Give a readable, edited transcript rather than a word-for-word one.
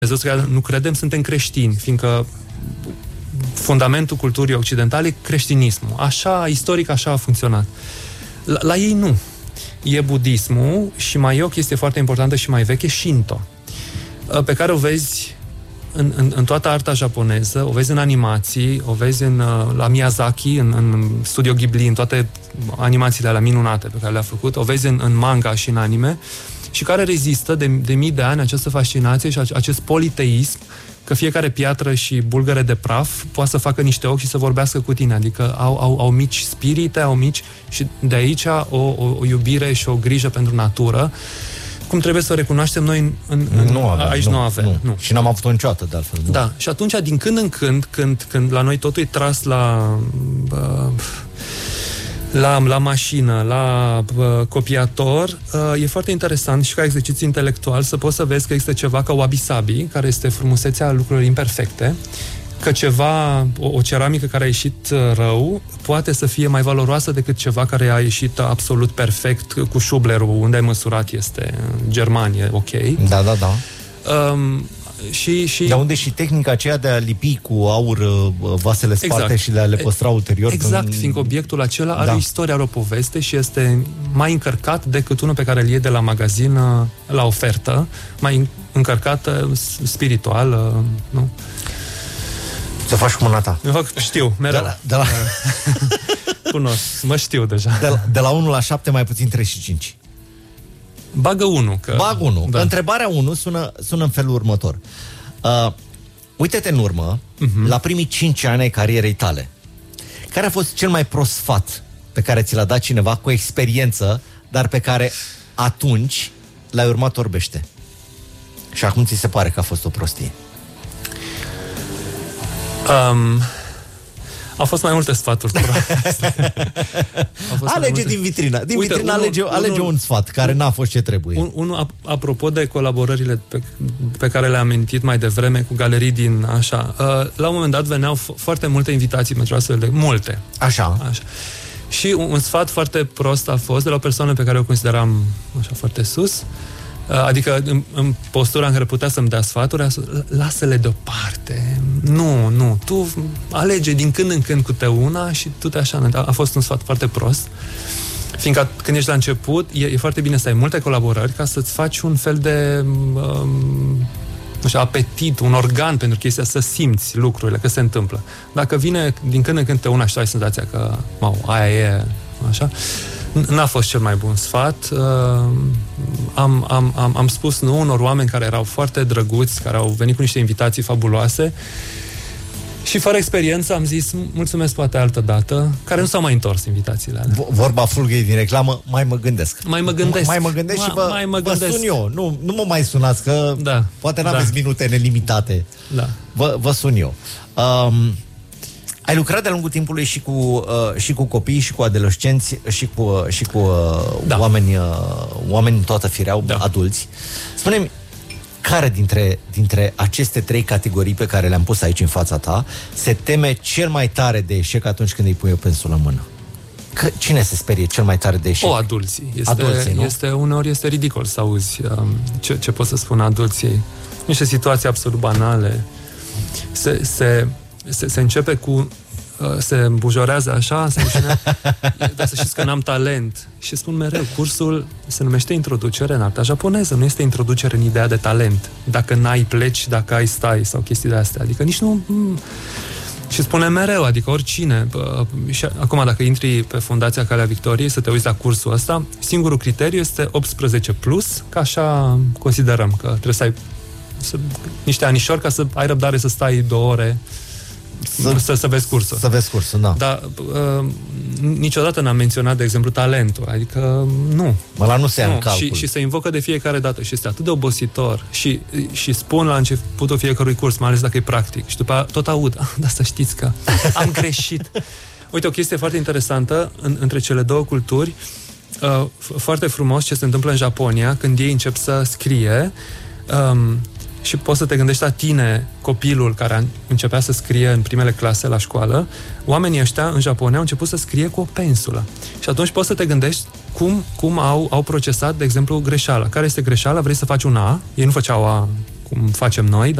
nu credem, suntem creștini, fiindcă fundamentul culturii occidentale e creștinismul. Așa, istoric, așa a funcționat. La ei nu. E budismul și mai e o chestie foarte importantă și mai veche, Shinto, pe care o vezi în toată arta japoneză, o vezi în animații, o vezi la Miyazaki, în Studio Ghibli, în toate animațiile alea minunate pe care le-a făcut, o vezi în manga și în anime, și care rezistă de mii de ani această fascinație și acest politeism, că fiecare piatră și bulgăre de praf poate să facă niște ochi și să vorbească cu tine, adică au mici spirite, au mici, și de aici o iubire și o grijă pentru natură, cum trebuie să o recunoaștem noi aici nu avem. Nu. Și n-am avut-o niciodată, de altfel. Nu. Da, și atunci, din când în când la noi totul e tras la mașină, la copiator, e foarte interesant și ca exercițiu intelectual să poți să vezi că există ceva ca wabi-sabi, care este frumusețea lucrurilor imperfecte, că ceva, o ceramică care a ieșit rău, poate să fie mai valoroasă decât ceva care a ieșit absolut perfect, cu șublerul, unde ai măsurat este în Germania, ok. Da. Și de unde și tehnica aceea de a lipi cu aur vasele sparte și de a le păstra ulterior. Exact, fiindcă obiectul acela are o istorie, are o poveste și este mai încărcat decât unul pe care îl iei de la magazin la ofertă, mai încărcat spiritual, nu? Să faci cu mâna ta. Știu, mereu. Cunosc, mă știu deja. De la 1 la 7 mai puțin 35. Bagă 1. Bag 1. Da. Întrebarea 1 sună în felul următor. Uite-te în urmă, la primii 5 ani ai carierei tale. Care a fost cel mai prost sfat pe care ți l-a dat cineva cu experiență, dar pe care atunci l-ai urmat orbește? Și acum ți se pare că a fost o prostie? Au fost mai multe sfaturi. Alege din vitrină. Din vitrină alege un sfat care n-a fost ce trebuie. Apropo de colaborările pe care le-am amintit mai devreme cu galerii din așa, la un moment dat veneau foarte multe invitații pentru astfel de multe. Așa. Și un sfat foarte prost a fost de la o persoană pe care o consideram așa foarte sus, adică în postura în care putea să-mi dea sfaturi, lasă-le deoparte. Nu, tu alege din când în când câte una și tu te așa. A fost un sfat foarte prost, fiindcă când ești la început e foarte bine să ai multe colaborări ca să-ți faci un fel de apetit, un organ pentru chestia, să simți lucrurile, că se întâmplă. Dacă vine din când în când una și tu ai senzația că aia e așa, n-a fost cel mai bun sfat. Am spus nu unor oameni care erau foarte drăguți, care au venit cu niște invitații fabuloase și fără experiență am zis mulțumesc, poate altă dată, care nu s-au mai întors invitațiile alea. Vorba fulgării din reclamă, mai mă gândesc și vă sun eu. Nu mă mai sunați, că poate n-aveți minute nelimitate. Vă sun eu. Ai lucrat de-a lungul timpului și cu copii, și cu adolescenți, și cu oameni în toată fireau, adulți. Spune-mi, care dintre aceste 3 categorii pe care le-am pus aici în fața ta se teme cel mai tare de eșec atunci când îi pui o pensulă în mână? Cine se sperie cel mai tare de eșec? Adulții. Uneori este ridicol să auzi ce pot să spun adulții. Niște situații absolut banale. Se începe cu se îmbujorează așa, dar să știți că n-am talent. Și spun mereu, cursul se numește introducere în arta japoneză, nu este introducere în ideea de talent. Dacă n-ai pleci, dacă ai stai sau chestii de astea. Adică nici nu... Și spune mereu, adică oricine. Și acum, dacă intri pe Fundația Calea Victoriei să te uiți la cursul ăsta, singurul criteriu este 18+, că așa considerăm că trebuie să ai niște anișori ca să ai răbdare să stai 2 ore să vezi cursul. Să vezi cursul, da. Dar niciodată n-am menționat, de exemplu, talentul. Adică nu. Ăla nu se ia în calcul. Și se invocă de fiecare dată și este atât de obositor. Și spun la începutul fiecărui curs, mai ales dacă e practic. Și după tot aud, dar să știți că am greșit. Uite, o chestie foarte interesantă între cele 2 culturi, foarte frumos ce se întâmplă în Japonia, când ei încep să scrie, și poți să te gândești la tine, copilul care începea să scrie în primele clase la școală, oamenii ăștia în Japonia au început să scrie cu o pensulă. Și atunci poți să te gândești cum au procesat, de exemplu, greșeala. Care este greșeala? Vrei să faci un A? Ei nu făceau A cum facem noi,